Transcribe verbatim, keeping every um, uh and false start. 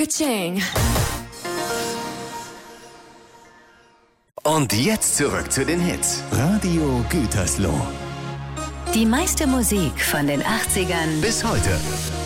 Ka-ching. Und jetzt zurück zu den Hits. Radio Gütersloh. Die meiste Musik von den achtzigern Bis heute.